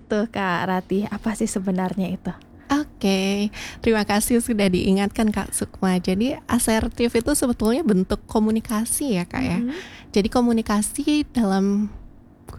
tuh Kak Ratih, apa sih sebenarnya itu? Oke, terima kasih sudah diingatkan Kak Sukma. Jadi asertif itu sebetulnya bentuk komunikasi ya Kak ya. Mm-mm. Jadi komunikasi dalam